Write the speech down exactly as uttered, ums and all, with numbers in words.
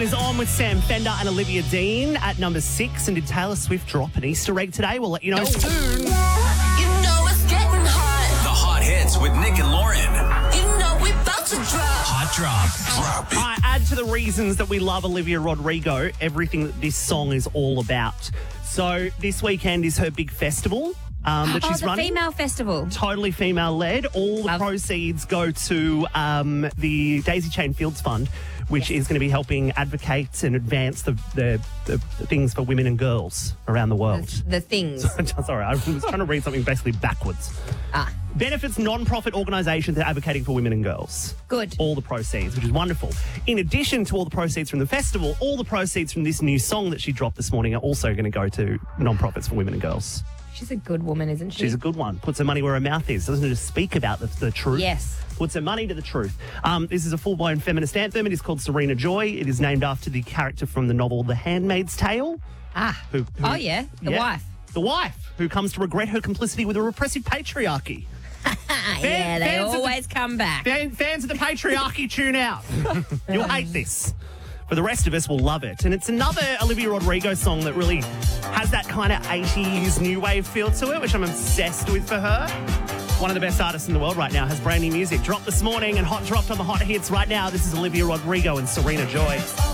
Is on with Sam Fender and Olivia Dean at number six. And did Taylor Swift drop an Easter egg today? We'll let you know soon. You know it's getting hot. The hot hits with Nick and Lauren. You know we about to drop. Hot drop. Drop it. I add to the reasons that we love Olivia Rodrigo everything that this song is all about. So this weekend is her big festival um, that oh, she's the running. female festival. Totally female-led. All the Love. proceeds go to um, the Daisy Chain Fields Fund, which Yes. is going to be helping advocate and advance the, the, the things for women and girls around the world. The things. Sorry, I was trying to read something basically backwards. Ah, Benefits non-profit organisations that are advocating for women and girls. good. All the proceeds, which is wonderful. In addition to all the proceeds from the festival, all the proceeds from this new song that she dropped this morning are also going to go to non-profits for women and girls. She's a good woman, isn't she? She's a good one. Puts her money where her mouth is. Doesn't just speak about the, the truth. Yes. Puts her money to the truth. Um, this is a full-blown feminist anthem. It is called Serena Joy. It is named after the character from the novel The Handmaid's Tale. Ah. Who, who- Oh, yeah. The yeah, wife. The wife, who comes to regret her complicity with a repressive patriarchy. Ah, yeah, they fans of the- always come back. Fan, fans of the patriarchy, tune out. You'll hate this. For the rest of us, we'll love it. And it's another Olivia Rodrigo song that really has that kind of eighties new wave feel to it, which I'm obsessed with for her. One of the best artists in the world right now has brand new music. Dropped this morning and hot dropped on the hot hits right now. This is Olivia Rodrigo and Serena Joy.